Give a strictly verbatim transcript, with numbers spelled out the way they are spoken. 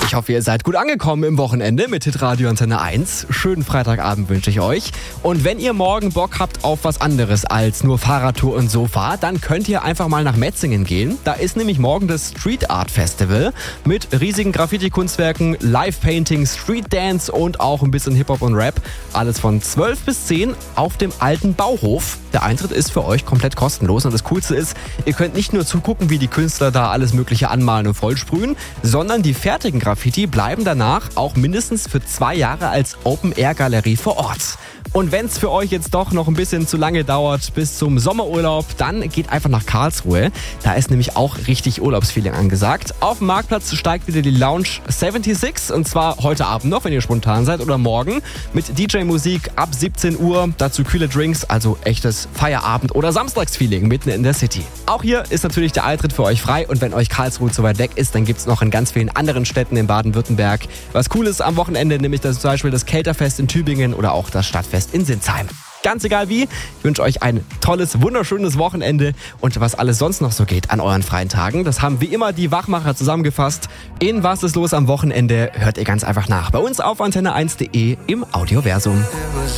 Ich hoffe, ihr seid gut angekommen im Wochenende mit Hitradio Antenne eins. Schönen Freitagabend wünsche ich euch. Und wenn ihr morgen Bock habt auf was anderes als nur Fahrradtour und Sofa, dann könnt ihr einfach mal nach Metzingen gehen. Da ist nämlich morgen das Street Art Festival mit riesigen Graffiti-Kunstwerken, Live-Painting, Street Dance und auch ein bisschen Hip-Hop und Rap. Alles von zwölf bis zehn auf dem alten Bauhof. Der Eintritt ist für euch komplett kostenlos und das Coolste ist, ihr könnt nicht nur zugucken, wie die Künstler da alles Mögliche anmalen und vollsprühen, sondern die fertigen Graffiti bleiben danach auch mindestens für zwei Jahre als Open-Air-Galerie vor Ort. Und wenn es für euch jetzt doch noch ein bisschen zu lange dauert bis zum Sommerurlaub, dann geht einfach nach Karlsruhe. Da ist nämlich auch richtig Urlaubsfeeling angesagt. Auf dem Marktplatz steigt wieder die Lounge sechsundsiebzig und zwar heute Abend noch, wenn ihr spontan seid, oder morgen mit D J-Musik ab siebzehn Uhr. Dazu kühle Drinks, also echtes Feierabend- oder Samstagsfeeling mitten in der City. Auch hier ist natürlich der Eintritt für euch frei und wenn euch Karlsruhe zu weit weg ist, dann gibt es noch in ganz vielen anderen Städten in Baden-Württemberg was Cooles am Wochenende, nämlich das, zum Beispiel das Kelterfest in Tübingen oder auch das Stadtfest in Sinsheim. Ganz egal wie, ich wünsche euch ein tolles, wunderschönes Wochenende und was alles sonst noch so geht an euren freien Tagen. Das haben wie immer die Wachmacher zusammengefasst. In Was ist los am Wochenende hört ihr ganz einfach nach. Bei uns auf antenne eins punkt de im Audioversum.